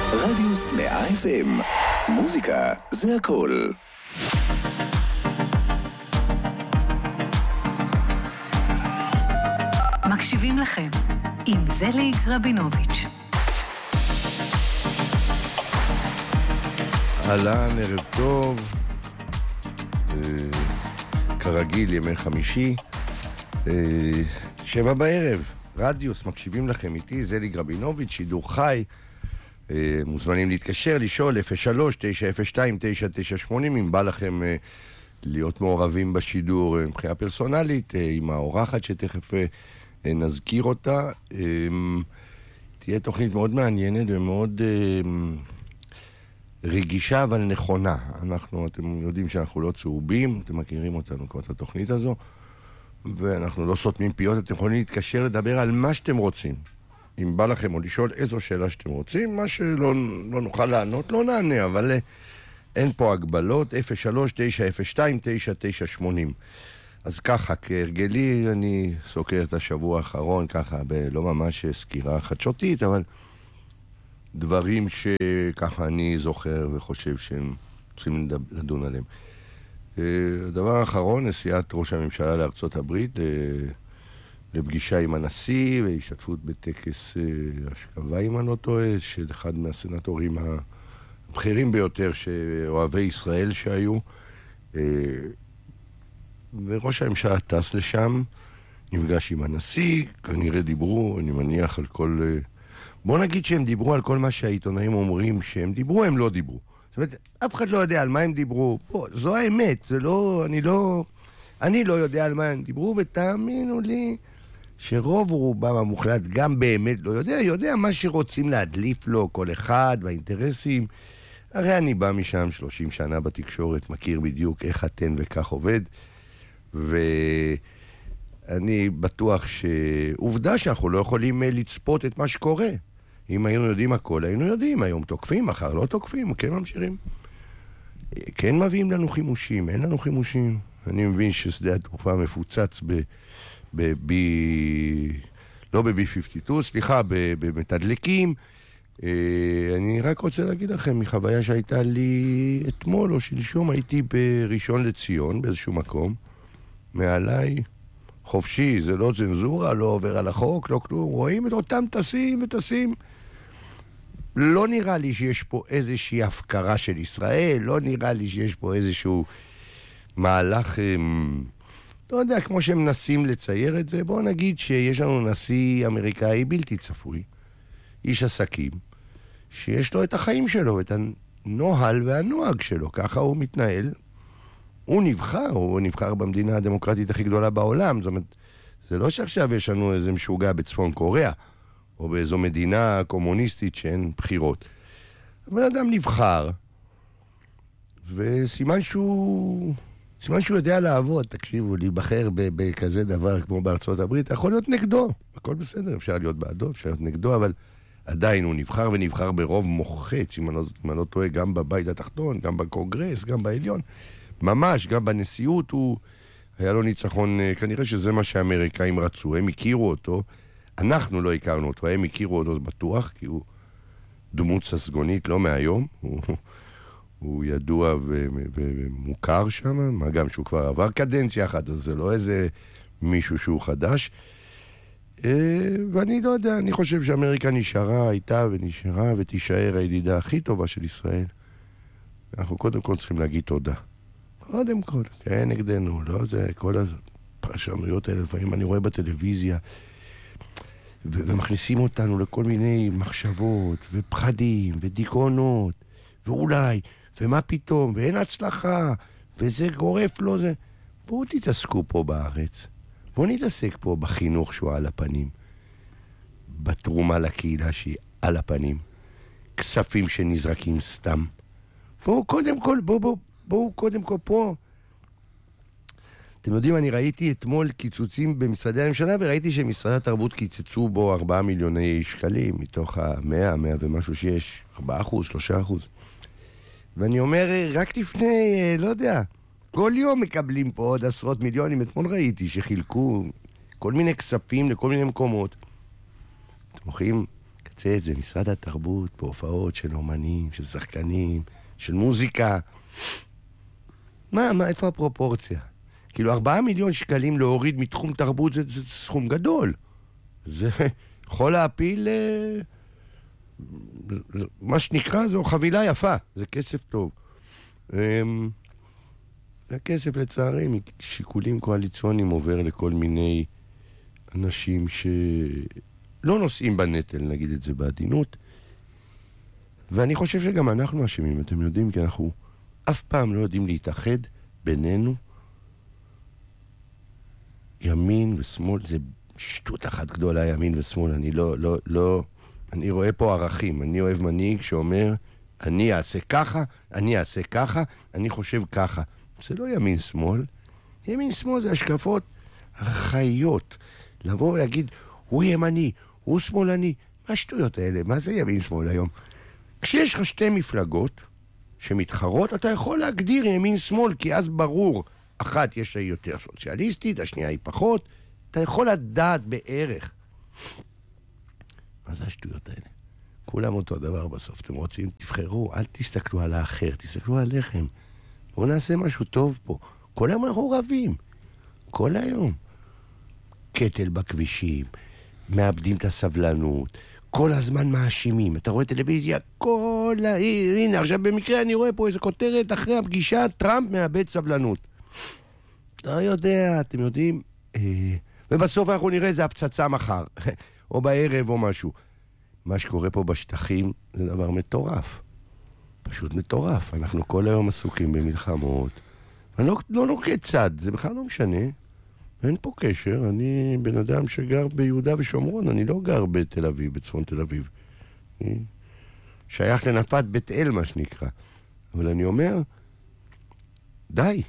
רדיוס 100 FM. מוזיקה זה הכל. מקשיבים לכם עם זליג רבינוביץ'. אהלן, ערב טוב. כרגיל, ימי חמישי, 7 בערב, רדיוס, מקשיבים לכם איתי, זליג רבינוביץ', שידור חי. מוזמנים להתקשר, לשאול 03-902-998 אם בא לכם להיות מעורבים בשידור מבחינה פרסונלית, עם האורחת שתכף נזכיר אותה. תהיה תוכנית מאוד מעניינת ומאוד רגישה אבל נכונה. אתם יודעים שאנחנו לא צהובים, אתם מכירים אותנו כבר את התוכנית הזו, ואנחנו לא סותמים פיות. אתם יכולים להתקשר לדבר על מה שאתם רוצים, אם בא לכם, או לשאול איזו שאלה שאתם רוצים. מה שלא נוכל לענות, לא נענה, אבל אין פה הגבלות. 03-902-9980. אז ככה, כהרגלי, אני סוקר את השבוע האחרון, ככה, לא ממש סקירה חדשותית, אבל דברים שככה אני זוכר וחושב שהם צריכים לדון עליהם. הדבר האחרון, נסיעת ראש הממשלה לארצות הברית, לפגישה עם הנשיא והשתתפות בטקס השכבה, אם אני לא טועה, של אחד מהסנטורים הבכירים ביותר שאוהבי ישראל שהיו, וראש הממשלה טס לשם, נפגש עם הנשיא, כנראה דיברו, אני מניח, על כל... בוא נגיד שהם דיברו על כל מה שהעיתונאים אומרים שהם דיברו, הם לא דיברו. זאת אומרת, אף אחד לא יודע על מה הם דיברו. פה, זו האמת, זה לא... אני לא יודע על מה הם דיברו, ותאמינו לי שרוב רובם המוחלט גם באמת לא יודע מה שרוצים להדליף לו כל אחד והאינטרסים. הרי אני בא משם 30 שנה בתקשורת, מכיר בדיוק איך אתן וכך עובד, ואני בטוח שעובדה שאנחנו לא יכולים לצפות את מה שקורה. אם היינו יודעים הכל, היינו יודעים, היום תוקפים, מחר לא תוקפים, כן ממשיכים. כן מביאים לנו חימושים, אין לנו חימושים. אני מבין ששדה התעופה מפוצץ לא ב-B-52, סליחה, במתדלקים. אני רק רוצה להגיד לכם, מחוויה שהייתה לי אתמול או שלשום, הייתי בראשון לציון, באיזשהו מקום, מעליי, חופשי, זה לא צנזורה, לא עובר על החוק, לא כלום, רואים את אותם טסים וטסים. לא נראה לי שיש פה איזושהי הפקרה של ישראל, לא נראה לי שיש פה איזשהו מהלך, לא יודע, כמו שהם מנסים לצייר את זה. בואו נגיד שיש לנו נשיא אמריקאי בלתי צפוי, איש עסקים, שיש לו את החיים שלו, את הנוהל והנוהג שלו, ככה הוא מתנהל. הוא נבחר במדינה הדמוקרטית הכי גדולה בעולם. זאת אומרת, זה לא שעכשיו יש לנו איזה משוגע בצפון קוריאה, או באיזו מדינה קומוניסטית שאין בחירות. אבל אדם נבחר, וסימן שהוא יודע לעבוד. תקשיבו, להיבחר בכזה דבר כמו בארצות הברית, יכול להיות נגדו, הכל בסדר, אפשר להיות בעדו, אפשר להיות נגדו, אבל עדיין הוא נבחר, ונבחר ברוב מוחץ, אם אני לא טועה, גם בבית התחתון, גם בקונגרס, גם בעליון. ממש, גם בנשיאות היה לו ניצחון, כנראה שזה מה שהאמריקאים רצו, הם הכירו אותו, אנחנו לא הכרנו אותו, הם הכירו אותו, זה בטוח, כי הוא דמות ססגונית לא מהיום, הוא ידוע ומוכר שם, מה גם שהוא כבר עבר קדנציה אחת, אז זה לא איזה מישהו שהוא חדש, ואני לא יודע, אני חושב שאמריקה הייתה ונשארה ותישאר הידידה הכי טובה של ישראל. אנחנו קודם כל צריכים להגיד תודה. קודם כל, כן, נגדנו, לא זה, כל הפרשנויות האלה, לפעמים אני רואה בטלוויזיה, ומכניסים אותנו לכל מיני מחשבות, ופחדים, ודיכאונות, ואולי, ומה פתאום, ואין הצלחה, וזה גורף לו זה. בואו תתעסקו פה בארץ, בואו נתעסק פה בחינוך שהוא על הפנים, בתרומה לקהילה שהיא על הפנים, כספים שנזרקים סתם. בואו קודם כל פה. אתם יודעים, אני ראיתי אתמול קיצוצים במשרדי הממשלה, וראיתי שמשרד התרבות קיצצו בו 4 מיליוני שקלים, מתוך 100 ומשהו שיש, 4%, 3%. ואני אומר, רק לפני, לא יודע, כל יום מקבלים פה עוד עשרות מיליונים. אתמול ראיתי שחילקו כל מיני כספים לכל מיני מקומות. אתם יכולים לקצץ במשרד התרבות, בהופעות של אומנים, של שחקנים, של מוזיקה. איפה הפרופורציה? כאילו 4 מיליון שקלים להוריד מתחום תרבות זה סכום גדול. זה יכול להפיל, מה שנקרא זו חבילה יפה, זה כסף טוב. הכסף לצערי משיקולים קואליציוניים עובר לכל מיני אנשים שלא נושאים בנטל, נגיד את זה בעדינות. ואני חושב שגם אנחנו אשמים, אתם יודעים, כי אנחנו אף פעם לא יודעים להתאחד בינינו. ימין ושמאל, זה שטות אחת גדולה, ימין ושמאל. אני אני רואה פה ערכים. אני אוהב מנהיג שאומר, אני אעשה ככה, אני אעשה ככה, אני חושב ככה. זה לא ימין שמאל. ימין שמאל זה השקפות ארכאיות. לבוא ולהגיד, הוא ימני, הוא שמאלני. מה השטויות האלה? מה זה ימין שמאל היום? כשיש לך 2 מפלגות שמתחרות, אתה יכול להגדיר ימין שמאל, כי אז ברור, אחת יש לה יותר סוציאליסטית, השנייה היא פחות. אתה יכול לדעת בערך. מה זה השטויות האלה? כולם אותו דבר בסוף. אתם רוצים, תבחרו, אל תסתכלו על האחר, תסתכלו עליכם. בואו נעשה משהו טוב פה. כל היום אנחנו רבים. כל היום. קטל בכבישים, מאבדים את הסבלנות, כל הזמן מאשימים. אתה רואה טלוויזיה, הנה, עכשיו במקרה אני רואה פה איזו כותרת, אחרי הפגישה, טראמפ מאבד סבלנות. לא יודע, אתם יודעים, ובסוף אנחנו נראה איזה הפצצה מחר, או בערב או משהו. מה שקורה פה בשטחים זה דבר מטורף. פשוט מטורף. אנחנו כל היום עסוקים במלחמות. אני לא נוקט צד, זה בכלל לא משנה. אין פה קשר, אני בן אדם שגר ביהודה ושומרון, אני לא גר בתל אביב, בצפון תל אביב. אני שייך לנפת בית אל, מה שנקרא. אבל אני אומר, די.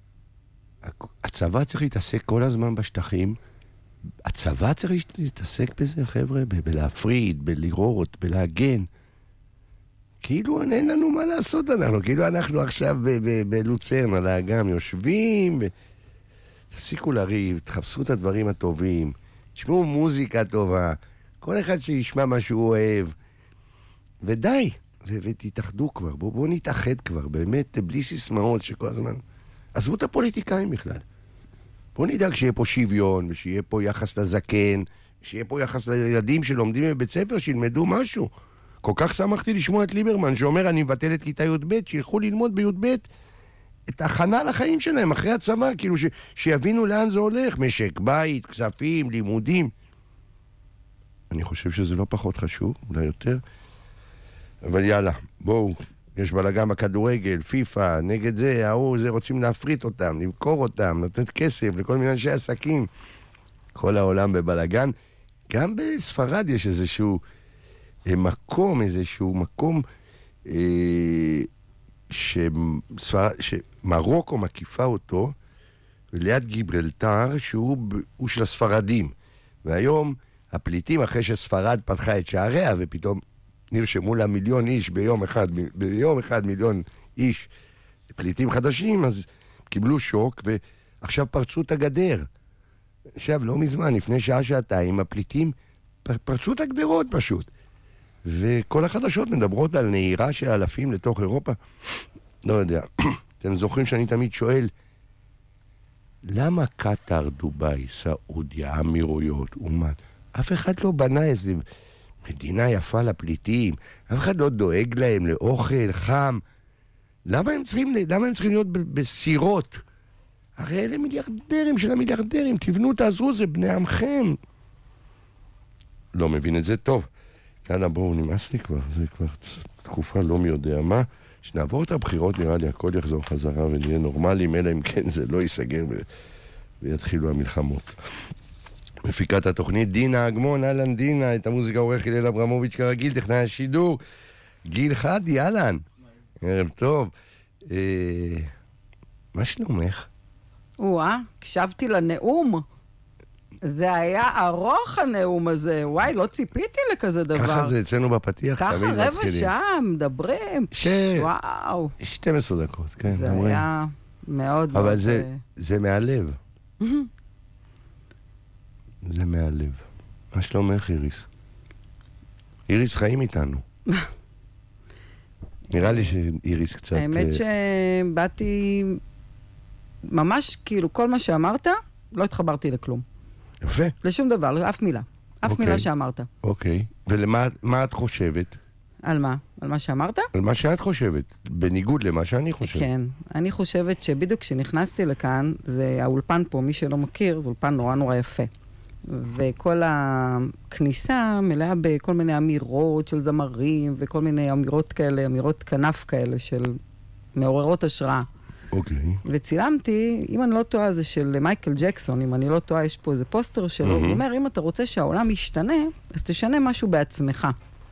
הצבא צריך להתעסק כל הזמן בשטחים. הצבא צריך להתעסק בזה, חבר'ה, בלהפריד, בלראות, בלהגן. כאילו אין לנו מה לעשות אנחנו, כאילו אנחנו עכשיו בלוצרן על האגם יושבים, תפסיקו לריב, תחפשו את הדברים הטובים, תשמעו מוזיקה טובה, כל אחד שישמע מה שהוא אוהב, ודי, ותתאחדו כבר, בואו נתאחד כבר, באמת, בלי סיסמאות שכל הזמן, עזבו את הפוליטיקאים בכלל. בואו נדאג שיהיה פה שוויון, ושיהיה פה יחס לזקן, שיהיה פה יחס לילדים שלומדים בבית ספר, שילמדו משהו. כל כך שמחתי לשמוע את ליברמן, שאומר, אני מבטל את כיתה י"ב, שילכו ללמוד בי"ב את ההכנה לחיים שלהם, אחרי הצבא, כאילו שיבינו לאן זה הולך, משק בית, כספים, לימודים. אני חושב שזה לא פחות חשוב, אולי יותר. אבל יאללה, בואו, יש בלגן בכדורגל, פיפה, נגד זה, זה רוצים להפריט אותם, למכור אותם, לתת כסף לכל מיני אנשי עסקים. כל העולם בבלגן. גם בספרד יש איזשהו מקום שמרוקו מקיפה אותו, וליד גיברלטר, שהוא של הספרדים. והיום הפליטים, אחרי שספרד פתחה את שעריה, ופתאום נרשמו לה 1,000,000 איש ביום אחד 1,000,000 איש פליטים חדשים, אז קיבלו שוק, ועכשיו פרצו את הגדר. עכשיו, לא מזמן, לפני שעה-שעתיים, הפליטים פרצו את הגדרות פשוט. וכל החדשות מדברות על נהירה של אלפים לתוך אירופה. לא יודע. אתם זוכרים שאני תמיד שואל, למה קטר, דוביי, סעודיה, אמירויות, אומן, אף אחד לא בנה איזה מדינה יפה לפליטים, אף אחד לא דואג להם לאוכל, חם. למה הם צריכים להיות בסירות? הרי אלה מיליארדרים של המיליארדרים, תבנו, תעזרו, זה בני עמכם. לא מבין את זה טוב. יאללה, בואו, נמאס לי כבר, זה כבר תקופה לא מי יודע מה. שנעבור את הבחירות, נראה לי, הכל יחזור חזרה ונהיה נורמליים, אלא אם כן זה לא ייסגר ויתחילו המלחמות. מפיקת התוכנית דינה אגמון, אהלן דינה, את המוזיקה עורך הלל אברמוביץ' כרגיל, טכנאי השידור, גיל חדי, אהלן. ערב טוב. מה שלומך? הקשבתי לנאום. זה היה ארוך הנאום הזה. וואי, לא ציפיתי לכזה דבר. ככה זה אצלנו בפתיח, תמיד מתחילים. ככה רבע שעה, מדברים. וואו. 12 דקות, כן. זה היה מאוד מאוד... אבל זה מהלב. זה מהלב. מה שלומך, איריס? איריס חיים איתנו. נראה לי שאיריס קצת... האמת שבאתי ממש, כאילו, כל מה שאמרת, לא התחברתי לכלום. יפה. לשום דבר, לאף מילה. אף מילה שאמרת. אוקיי. ולמה את חושבת? על מה? על מה שאמרת? על מה שאת חושבת, בניגוד למה שאני חושבת. כן. אני חושבת שבדיוק כשנכנסתי לכאן, זה האולפן פה, מי שלא מכיר, זה אולפן נורא נורא יפה. וכל הכניסה מלאה בכל מיני אמירות של זמרים, וכל מיני אמירות כאלה, אמירות כנף כאלה של מעוררות השראה. אוקיי. וצילמתי, אם אני לא טועה, זה של מייקל ג'קסון, אם אני לא טועה, יש פה איזה פוסטר שלו, הוא אומר, אם אתה רוצה שהעולם ישתנה, אז תשנה משהו בעצמך.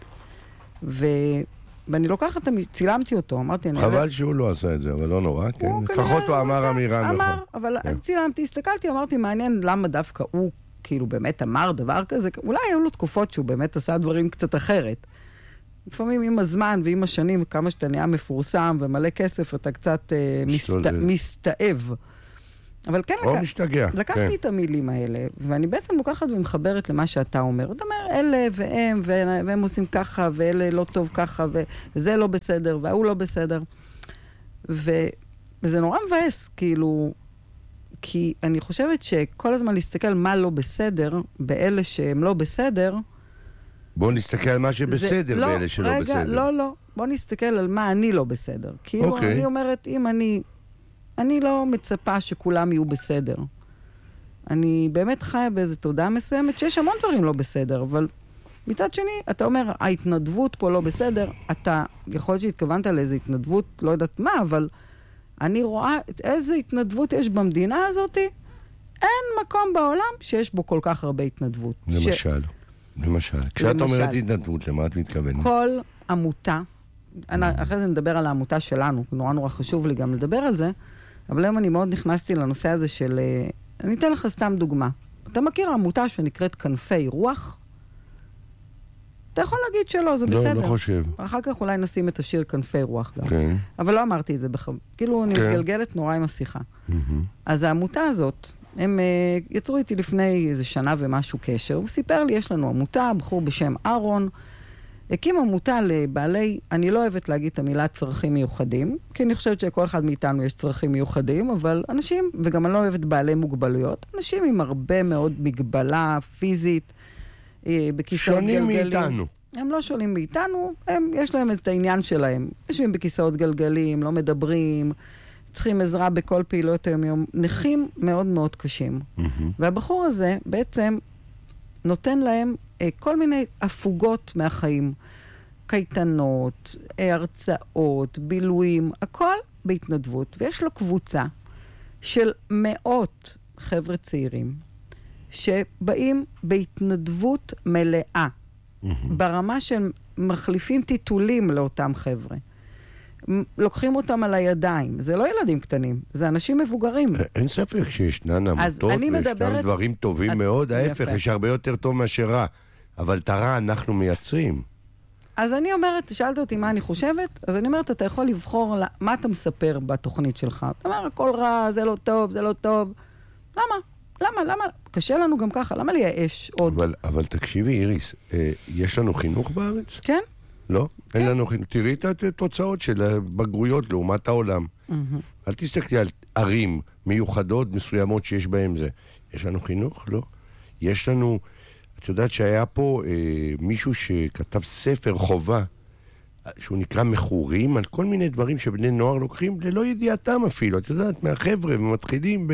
ואני לוקחת, צילמתי אותו, אמרתי... חבל שהוא לא עשה את זה, אבל לא נורא, כן. לפחות הוא אמר אמירה נכון. אמר, אבל צילמתי, הסתכלתי, אמרתי, מעניין למה דווקא הוא כאילו באמת אמר דבר כזה, אולי היו לו תקופות שהוא באמת עשה דברים קצת אחרת. לפעמים עם הזמן ועם השנים, כמה שאתה נהיה מפורסם ומלא כסף, אתה קצת מסתאב. אבל כן, לקחתי את המילים האלה, ואני בעצם לוקחת ומחברת למה שאתה אומר. אתה אומר, אלה והם עושים ככה, ואלה לא טוב ככה, וזה לא בסדר, והוא לא בסדר. וזה נורא מבאס, כאילו, כי אני חושבת שכל הזמן להסתכל מה לא בסדר, באלה שהם לא בסדר, בואו נסתכל על מה שבסדר באלה שלא בסדר. רגע, לא. בואו נסתכל על מה אני לא בסדר. כאילו, אני אומרת, אם אני לא מצפה שכולם יהיו בסדר. אני באמת חיה באיזו תודעה מסוימת שיש המון דברים לא בסדר, אבל מצד שני, אתה אומר, ההתנדבות פה לא בסדר, אתה יכול להיות שהתכוונת לאיזו התנדבות, לא יודעת מה, אבל אני רואה איזו התנדבות יש במדינה הזאת, אין מקום בעולם שיש בו כל כך הרבה התנדבות. למשל. כשאת אומרת התנדבות, למה את מתכוונת? כל עמותה, אחרי זה נדבר על העמותה שלנו, נורא נורא חשוב לי גם לדבר על זה, אבל היום אני מאוד נכנסתי לנושא הזה של... אני אתן לך סתם דוגמה. אתה מכיר עמותה שנקראת כנפי רוח? אתה יכול להגיד שלא, זה בסדר. לא חושב. אחר כך אולי נשים את השיר כנפי רוח גם. כן. אבל לא אמרתי את זה כאילו אני מתגלגלת נורא עם השיחה. אז העמותה הזאת, הם יצרו איתי לפני איזה שנה ומשהו קשר, הוא סיפר לי, יש לנו עמותה, בחור בשם אהרון, הקים עמותה לבעלי, אני לא אוהבת להגיד את המילה צרכים מיוחדים, כי אני חושבת שכל אחד מאיתנו יש צרכים מיוחדים, אבל אנשים, וגם אני לא אוהבת בעלי מוגבלויות, אנשים עם הרבה מאוד מגבלה פיזית, בכיסאות גלגלים. שונים מאיתנו. הם לא שונים מאיתנו, יש להם את העניין שלהם. יושבים בכיסאות גלגלים, לא מדברים, צריכים עזרה בכל פעילות היום, נכים מאוד מאוד קשים. והבחור הזה בעצם נותן להם כל מיני הפוגות מהחיים. קייטנות, הרצאות, בילויים, הכל בהתנדבות. ויש לו קבוצה של מאות חבר'ה צעירים שבאים בהתנדבות מלאה, ברמה של מחליפים טיטולים לאותם חבר'ה. לוקחים אותם על הידיים. זה לא ילדים קטנים, זה אנשים מבוגרים. אין ספק שישנן עמותות וישנן דברים טובים מאוד. ההפך, יש הרבה יותר טוב מאשר רע. אבל את הרע אנחנו מייצרים. אז אני אומרת, שאלת אותי מה אני חושבת, אז אני אומרת, אתה יכול לבחור מה אתה מספר בתוכנית שלך. אתה אומר, הכל רע, זה לא טוב, זה לא טוב. למה? קשה לנו גם ככה, למה לייאש עוד? אבל תקשיבי, איריס, יש לנו חינוך בארץ? כן. לא? כן. אין לנו חינוך. תראי את התוצאות של הבגרויות לעומת העולם. אל תסתכלי על ערים מיוחדות מסוימות שיש בהם זה. יש לנו חינוך? לא. יש לנו... את יודעת שהיה פה מישהו שכתב ספר חובה, שהוא נקרא מחורים, על כל מיני דברים שבני נוער לוקחים, ללא ידיעתם אפילו. את יודעת, מהחבר'ה, ומתחילים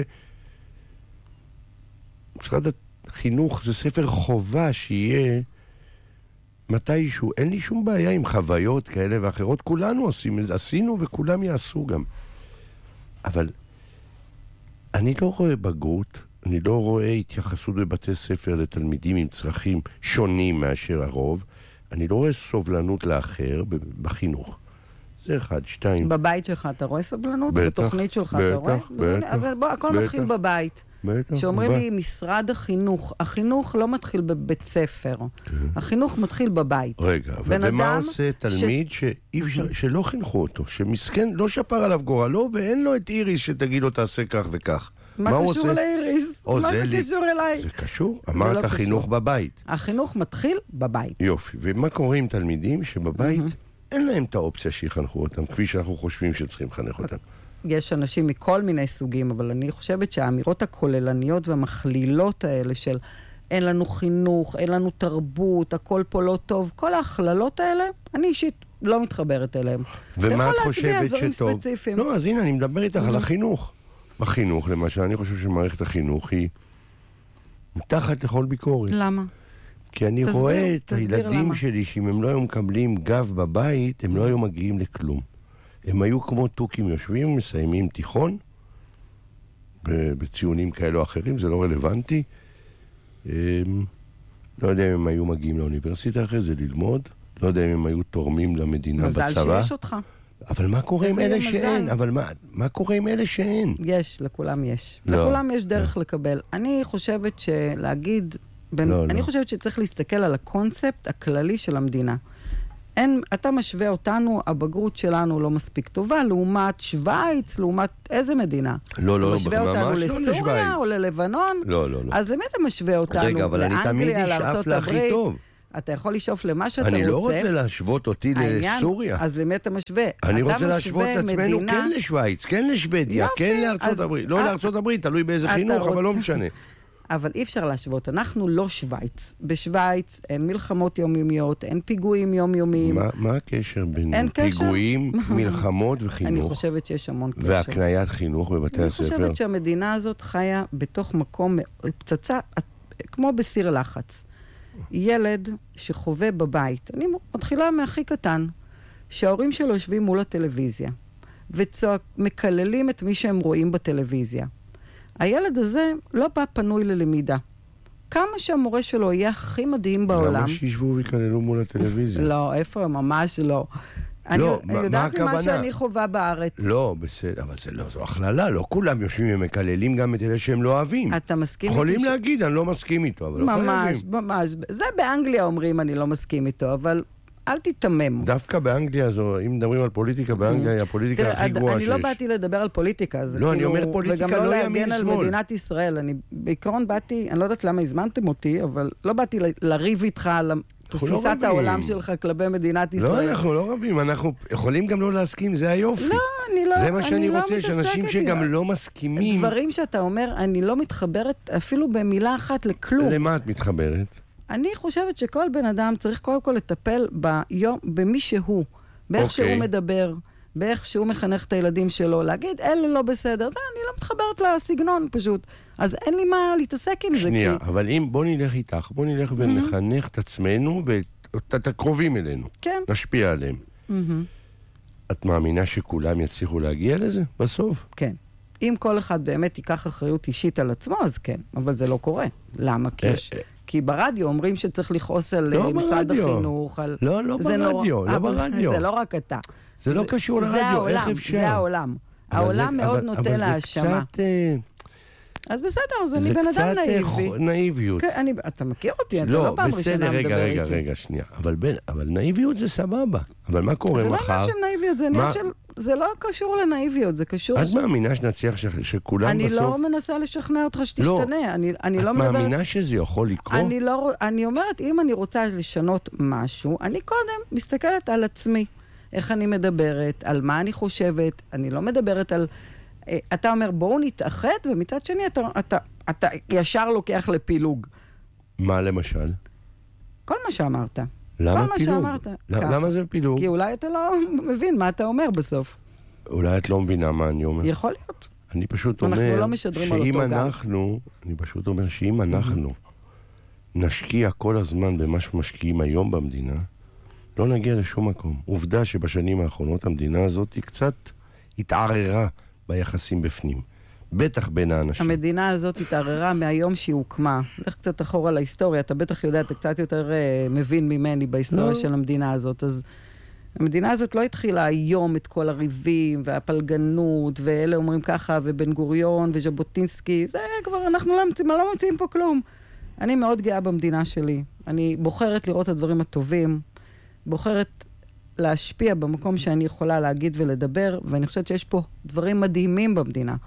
משרד החינוך, זה ספר חובה שיהיה מתישהו. אין לי שום בעיה עם חוויות כאלה ואחרות. כולנו עשינו וכולם יעשו גם. אבל אני לא רואה בגרות, אני לא רואה התייחסות בבתי ספר לתלמידים עם צרכים שונים מאשר הרוב. אני לא רואה סובלנות לאחר בחינוך. זה אחד, שתיים. בבית שלך אתה רואה סובלנות? בטח, בתוכנית שלך אתה רואה? בטח. אז בוא, הכל מתחיל בבית. בטח. שאומרים לי, משרד החינוך, החינוך לא מתחיל בבית ספר. החינוך מתחיל בבית. רגע, ומה עושה תלמיד שלא חינכו אותו, שמסכן, לא שפר עליו גורלו, ואין לו את איריס שתגיד לו תעשה כך וכך. מה קשור לאיריס? מה זה קשור אליי? זה קשור. אמרת חינוך בבית. החינוך מתחיל בבית. יופי. ומה קורה עם תלמידים שבבית אין להם את האופציה שיחנכו אותם, כפי שאנחנו חושבים שצריכים לחנך אותם? יש אנשים מכל מיני סוגים, אבל אני חושבת שהאמירות הכוללניות והמכלילות האלה של אין לנו חינוך, אין לנו תרבות, הכל פה לא טוב, כל ההכללות האלה, אני אישית לא מתחברת אליהם. ומה את חושבת שטוב? ספציפיים. לא, אז הנה, אני מדבר איתך על החינוך. בחינוך, למשל, אני חושב שמערכת החינוך היא מתחת לכל ביקורת. למה? כי אני רואה את הילדים שלי, שאם הם לא היו מקבלים גב בבית, הם לא היו מגיעים לכלום. הם היו כמו טוקים יושבים, מסיימים תיכון, בציונים כאלו או אחרים, זה לא רלוונטי. לא יודע אם הם היו מגיעים לאוניברסיטה אחרי זה ללמוד, לא יודע אם הם היו תורמים למדינה בצבא. מזל שיש אותך. אבל מה קורה עם אלה שאין? אבל מה קורה עם אלה שאין? יש, לכולם יש. לכולם יש דרך לקבל. אני חושבת שלהגיד, אני חושבת שצריך להסתכל על הקונספט הכללי של המדינה. אתה משווה אותנו, הבגרות שלנו לא מספיק טובה, לעומת שוויץ, לעומת איזה מדינה? לא, אתה משווה אותנו לסוריה או ללבנון? לא. אז למי אתה משווה אותנו? רגע, אבל אני תמיד אשאף להכי טוב. אתה יכול לשאוף למה שאתה רוצה. אני לא רוצה להשוות אותי לסוריה. אז למי אתה משווה? אני רוצה להשוות את עצמנו כן לשוויץ, כן לשוודיה, כן לארצות הברית. לא לארצות הברית, תלוי באיזה חינוך, אבל לא משנה. אבל אי אפשר להשוות, אנחנו לא שוויץ. בשוויץ אין מלחמות יומיומיות, אין פיגועים יומיומיים. מה הקשר בין פיגועים, מלחמות וחינוך? אני חושבת שיש המון קשר. והקניית חינוך בבתי הספר? אני חושבת שהמדינה הזאת חיה בתוך מקום, פצצה, כמו בסיר לחץ. ילד שחווה בבית, אני מתחילה מהכי קטן, שההורים שלו יושבים מול הטלוויזיה, ומקללים את מי שהם רואים בטלוויזיה. הילד הזה לא בא פנוי ללמידה. כמה שהמורה שלו יהיה הכי מדהים בעולם. למה שישבו ויקללו מול הטלוויזיה? לא, איפה? ממש לא. אני יודעת ממה שאני חובה בארץ. לא, בסדר, אבל זו הכללה. לא כולם יושבים ומקללים גם את אלה שהם לא אוהבים. אתה מסכים איתי? יכולים להגיד, אני לא מסכים איתו, אבל לא חייבים. ממש. זה באנגליה אומרים, אני לא מסכים איתו, אבל אל תתמם. דווקא באנגליה, אם מדברים על פוליטיקה, באנגליה היא הפוליטיקה הכי גרועה שיש. אני לא באתי לדבר על פוליטיקה. לא, אני אומר פוליטיקה לא ימין שמאל. וגם לא להגן על מדינת ישראל. אני בעיקרון באתי, אני לא יודעת למה הזמנתם אותי, אבל לא באתי לריב איתך על תפיסת העולם שלך כלבי מדינת ישראל. לא, אנחנו לא רבים, אנחנו יכולים גם לא להסכים, זה היופי. לא, אני לא, זה מה שאני רוצה, שאנשים שגם לא מסכימים. דברים שאתה אומר, אני לא מתחברת אפילו במילה אחת לכלום. למה את מתחברת? אני חושבת שכל בן אדם צריך קודם כל לטפל במי שהוא, באיך שהוא מדבר, באיך שהוא מחנך את הילדים שלו, להגיד, אלה לא בסדר, זה אני לא מתחברת לסגנון פשוט. אז אין לי מה להתעסק עם זה. שנייה, אבל בוא נלך איתך, בוא נלך ונחנך את עצמנו ואת הקרובים אלינו. כן. נשפיע עליהם. את מאמינה שכולם יצליחו להגיע לזה בסוף? כן. אם כל אחד באמת ייקח אחריות אישית על עצמו, אז כן. אבל זה לא קורה. למה? כי ברדיו אומרים שצריך לכעוס על משרד החינוך. לא ברדיו. זה לא רק אתה. זה לא קשור לרדיו, איך אפשר? זה העולם. העולם מאוד נוטה להאשמה. אז בסדר, אז אני בן אדם נאיבי. זה קצת נאיביות. אתה מכיר אותי, אתה לא פעם ראשונה מדבר איתי. רגע, שנייה. אבל נאיביות זה סבבה. אבל מה קורה מחר? זה לא עניין של נאיביות, זה לא קשור לנאיביות, זה קשור... את מאמינה שנצליח שכולם בסוף... אני לא מנסה לשכנע אותך שתשתנה. את מאמינה שזה יכול לקרות? אני אומרת, אם אני רוצה לשנות משהו, אני קודם מסתכלת על עצמי. איך אני מדברת, על מה אני חושבת, אני לא מדברת על... אתה אומר, בואו נתאחד, ומצד שני אתה ישר לוקח לפילוג. מה למשל? כל מה שאמרת. למה כל פילוג? מה שאמרת. למה זה פילוג? כי אולי אתה לא מבין מה אתה אומר בסוף. אולי את לא מבינה מה אני אומר. יכול להיות. אני פשוט אומר... אנחנו לא משדרים על אותו גל. אני פשוט אומר שאם אנחנו נשקיע כל הזמן במה שמשקיעים היום במדינה, לא נגיע לשום מקום. עובדה שבשנים האחרונות המדינה הזאת היא קצת התערערה ביחסים בפנים. בטח בין האנשים. המדינה הזאת התערערה מהיום שהיא הוקמה. לך קצת אחורה להיסטוריה, אתה בטח יודע, אתה קצת יותר מבין ממני בהיסטוריה של המדינה הזאת. אז המדינה הזאת לא התחילה היום את כל הריבים והפלגנות, ואלה אומרים ככה, ובן גוריון וז'בוטינסקי. זה כבר, אנחנו לא ממציאים פה כלום. אני מאוד גאה במדינה שלי. אני בוחרת לראות את הדברים הטובים, בוחרת להשפיע במקום שאני יכולה להגיד ולדבר, ואני חושבת שיש פה דברים מדהימים במדינה.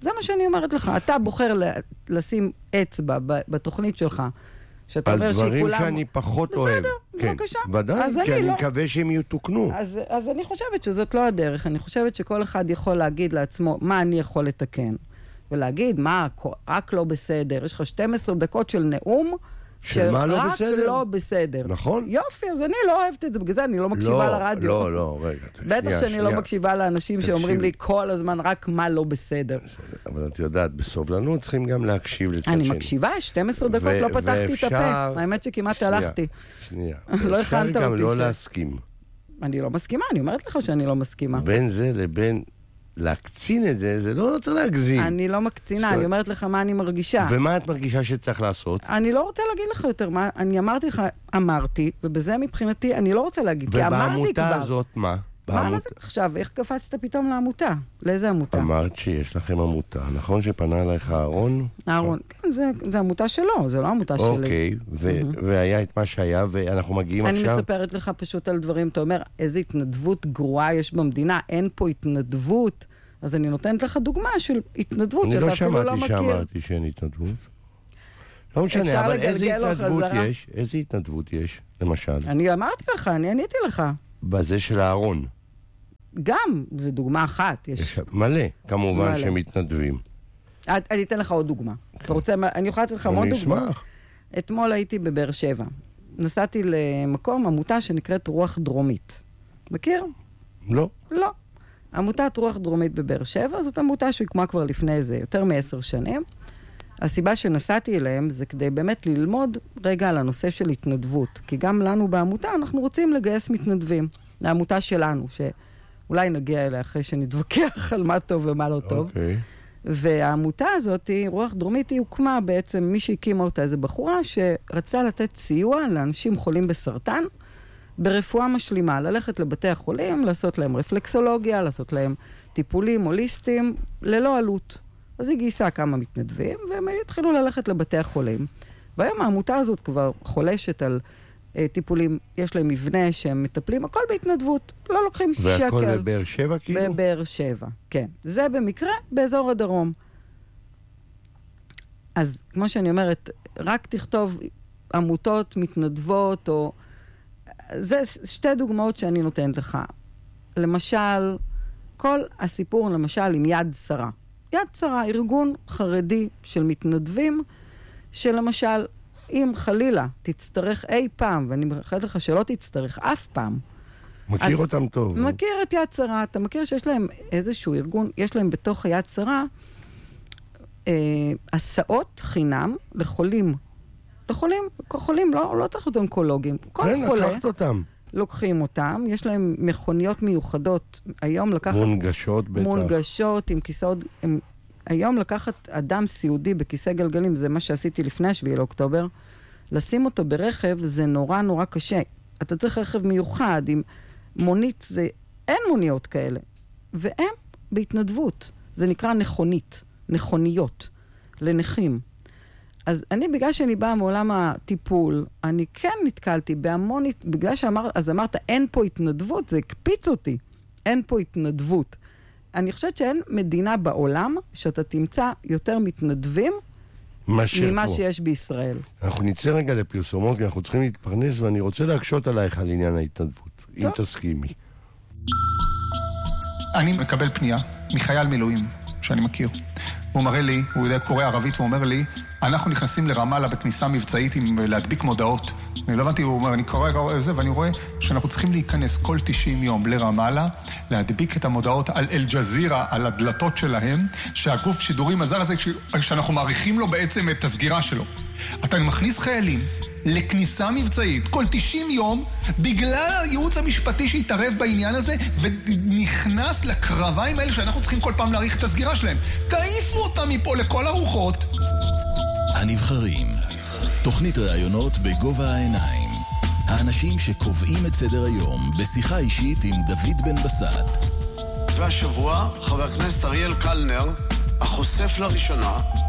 זה מה שאני אומרת לך. אתה בוחר לשים אצבע בתוכנית שלך, שאתה אומר שהיא כולם... על דברים שאני פחות אוהב. בסדר, בבקשה. ודאי, כי אני מקווה שהם יתוקנו. אז אני חושבת שזאת לא הדרך. אני חושבת שכל אחד יכול להגיד לעצמו מה אני יכול לתקן. ולהגיד מה, רק לא בסדר. יש לך 12 דקות של נאום, שרק לא בסדר. נכון. יופי, אז אני לא אוהבת את זה, בגלל זה אני לא מקשיבה לרדיו. לא, רגע. בטח שאני לא מקשיבה לאנשים שאומרים לי כל הזמן רק מה לא בסדר. אבל את יודעת, בסובלנות צריכים גם להקשיב לצד שני. אני מקשיבה, 12 דקות לא פתחתי את הפה. האמת שכמעט הלכתי. שנייה. לא הכנת אותי. אפשר גם לא להסכים. אני לא מסכימה, אני אומרת לך שאני לא מסכימה. בין זה לבין... להקצין את זה, זה לא צריך להגזים. אני לא מקצינה, אני אומרת לך מה אני מרגישה. ומה את מרגישה שצריך לעשות? אני לא רוצה להגיד לך יותר מה, אני אמרתי לך, אמרתי, ובזה מבחינתי אני לא רוצה להגיד, כי אמרתי כבר. ובעמותה הזאת מה? עכשיו, איך קפצת פתאום לעמותה? לאיזה עמותה? אמרת שיש לכם עמותה, נכון שפנה אליך אהרון? אהרון, כן, זה עמותה שלו, זה לא עמותה שלי. אוקיי, והיה את מה שהיה, ואנחנו מגיעים עכשיו... אני מספרת לך פשוט על דברים, אתה אומר, איזו התנדבות גרועה יש במדינה, אין פה התנדבות, אז אני נותנת לך דוגמה של התנדבות שאתה אפילו לא מכיר. אני לא שמעתי שאמרתי שאין התנדבות. לא משנה, אבל איזה התנדבות יש? איזה התנדבות יש, למשל? אני אמרתי לך, אני עניתי לך. בזה של אהרון. גם, זו דוגמה אחת. יש מלא, כמובן, שמתנדבים. אני אתן לך עוד דוגמה. אתה רוצה, אני יכולה לתת לך עוד דוגמה. אני אשמח. אתמול הייתי בבאר שבע. נסעתי למקום, עמותה שנקראת רוח דרומית. מכיר? לא. לא. עמותת רוח דרומית בבאר שבע, זאת עמותה שהוקמה כבר לפני זה, יותר מ10 שנים. הסיבה שנסעתי אליהם זה כדי באמת ללמוד רגע על הנושא של התנדבות. כי גם לנו בעמותה אנחנו רוצים לגייס מתנדבים. העמותה שלנו, שאולי נגיע אליה אחרי שנתווכח על מה טוב ומה לא טוב. אוקיי. והעמותה הזאת, רוח דרומית, היא הוקמה בעצם, מי שהקימה אותה איזה בחורה שרצה לתת סיוע לאנשים חולים בסרטן, ברפואה משלימה, ללכת לבתי החולים, לעשות להם רפלקסולוגיה, לעשות להם טיפולים הוליסטיים, ללא עלות. אז היא גייסה כמה מתנדבים, והם התחילו ללכת לבתי החולים. והיום העמותה הזאת כבר חולשת על טיפולים, יש להם מבנה שהם מטפלים, הכל בהתנדבות, לא לוקחים שקל. והכל בבאר שבע כאילו? בבאר שבע, כן. זה במקרה באזור הדרום. אז כמו שאני אומרת, רק תכתוב עמותות מתנדבות, או... זה שתי דוגמאות שאני נותנת לך. למשל, כל הסיפור למשל עם יד שרה. יד שרה, ארגון חרדי של מתנדבים, שלמשל, אם חלילה תצטרך אי פעם, ואני מאחלת לך שלא תצטרך אף פעם. מכיר אותם טוב. מכיר את יד שרה, אתה מכיר שיש להם איזשהו ארגון, יש להם בתוך היד שרה, הסעות חינם לחולים. לחולים, לא צריך להיות אונקולוגים. כל חולה, לקחת אותם. לוקחים אותם, יש להם מכוניות מיוחדות. היום לקחת... מונגשות בטח. מונגשות עם כיסאות... היום לקחת אדם סיעודי בכיסא גלגלים, זה מה שעשיתי לפני 7 לאוקטובר, לשים אותו ברכב זה נורא נורא קשה. אתה צריך רכב מיוחד, עם מונית, אין מוניות כאלה. והם בהתנדבות. זה נקרא נכוניות, לנכים. אז אני, בגלל שאני באה מעולם הטיפול, אני כן נתקלתי בהמון, בגלל אמרת, אין פה התנדבות, זה הקפיץ אותי. אין פה התנדבות. אני חושבת שאין מדינה בעולם שאתה תמצא יותר מתנדבים ממה שיש בישראל. אנחנו נצא רגע לפרסומות, כי אנחנו צריכים להתפרנס, ואני רוצה להקשות עלייך על עניין ההתנדבות, אם תסכימי. אני מקבל פנייה מחייל מילואים שאני מכיר. הוא מראה לי, הוא קורא ערבית, הוא אומר לי, אנחנו נכנסים לרמאללה בכניסה מבצעית עם להדביק מודעות. אני לא הבנתי, הוא אומר, אני קורא זה, ואני רואה שאנחנו צריכים להיכנס כל 90 יום לרמאללה, להדביק את המודעות על אל-ג'זירה, על הדלתות שלהם, שהגוף שידורים הזר הזה, שאנחנו מעריכים לו בעצם את הסגירה שלו. אתה מכניס חיילים לכניסה מבצעית כל 90 יום, בגלל הייעוץ המשפטי שהתערב בעניין הזה, ונכנס לקרביים האלה שאנחנו צריכים כל פעם להאריך את הסגירה שלהם. תעיפו אותם מפה לכל הרוחות. הנבחרים, תוכנית ראיונות בגובה העיניים. האנשים שקובעים את סדר היום בשיחה אישית עם דוד בן בסט. והשבוע חבר הכנסת אריאל קלנר, החושף לראשונה